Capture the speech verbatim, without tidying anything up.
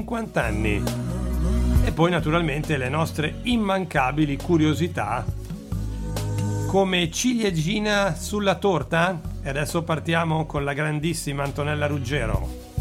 cinquanta anni. E poi naturalmente le nostre immancabili curiosità, come ciliegina sulla torta. E adesso partiamo con la grandissima Antonella Ruggero.